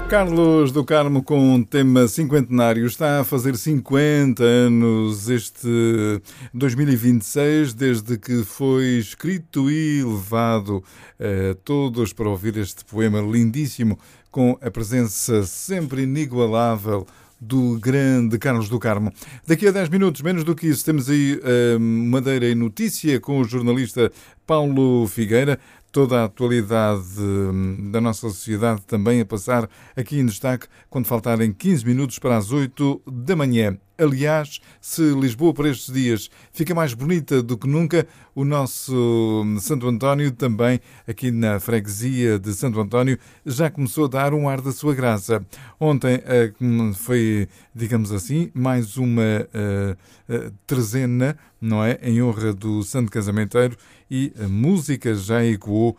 Carlos do Carmo com um tema cinquentenário. Está a fazer 50 anos este 2026, desde que foi escrito e levado a todos para ouvir este poema lindíssimo, com a presença sempre inigualável do grande Carlos do Carmo. Daqui a 10 minutos, menos do que isso, temos aí Madeira em Notícia com o jornalista Paulo Figueira. Toda a atualidade da nossa sociedade também a passar aqui em destaque quando faltarem 15 minutos para as 8 da manhã. Aliás, se Lisboa por estes dias fica mais bonita do que nunca, o nosso Santo António também, aqui na freguesia de Santo António, já começou a dar um ar da sua graça. Ontem foi, digamos assim, mais uma trezena, não é? Em honra do Santo Casamenteiro, e a música já ecoou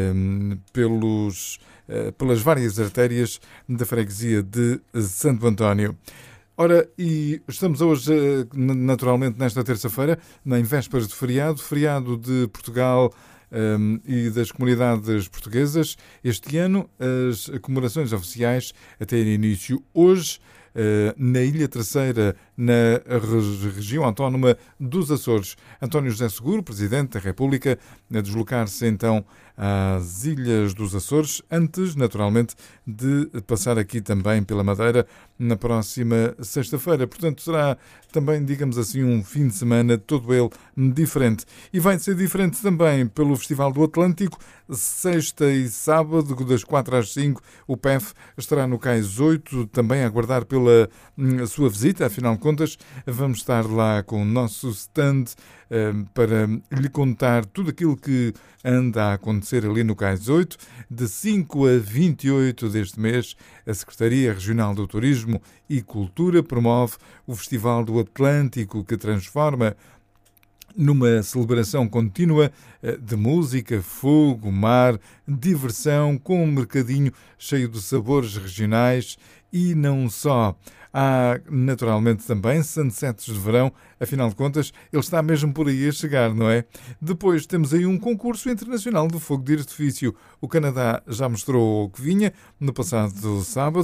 pelas várias artérias da freguesia de Santo António. Ora, e estamos hoje, naturalmente, nesta terça-feira, em vésperas de feriado de Portugal e das comunidades portuguesas. Este ano, as comemorações oficiais a terem início hoje, na Ilha Terceira, na região autónoma dos Açores. António José Seguro, Presidente da República, a deslocar-se então às Ilhas dos Açores, antes, naturalmente, de passar aqui também pela Madeira na próxima sexta-feira. Portanto, será também, digamos assim, um fim de semana todo ele diferente. E vai ser diferente também pelo Festival do Atlântico. Sexta e sábado, das 4 às 5, o PEF estará no Cais 8, também a aguardar pela sua visita. Afinal de contas, vamos estar lá com o nosso stand para lhe contar tudo aquilo que anda a acontecer ali no Cais 8. De 5 a 28 deste mês, a Secretaria Regional do Turismo e Cultura promove o Festival do Atlântico, que transforma numa celebração contínua de música, fogo, mar, diversão, com um mercadinho cheio de sabores regionais e não só. Há, naturalmente, também sunsets de verão. Afinal de contas, ele está mesmo por aí a chegar, não é? Depois temos aí um concurso internacional de fogo de artifício. O Canadá já mostrou o que vinha no passado sábado.